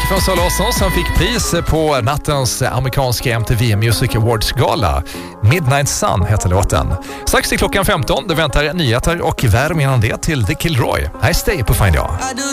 från Sara Larsson som fick pris på nattens amerikanska MTV Music Awards-gala. Midnight Sun heter låten. Strax till klockan 15, det väntar nyheter och värme innan det till The Kilroy. Här är Stay på Find Jag.